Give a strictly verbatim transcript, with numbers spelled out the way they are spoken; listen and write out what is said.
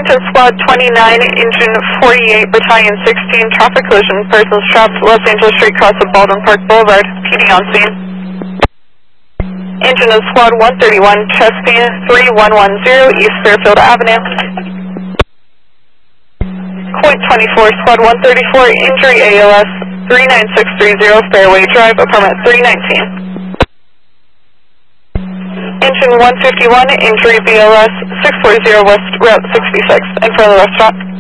Washington Squad twenty-nine, Engine forty-eight, Battalion sixteen, traffic collision, persons trapped, Los Angeles Street, cross of Baldwin Park Boulevard, P D on scene. Engine of Squad one thirty-one, Chesapeake three one one zero, East Fairfield Avenue. Point twenty-four, Squad one thirty-four, injury A L S three nine six three zero, Fairway Drive, apartment three nineteen. Engine one fifty-one, injury B L S six forty West Route sixty-six, in front of the restaurant.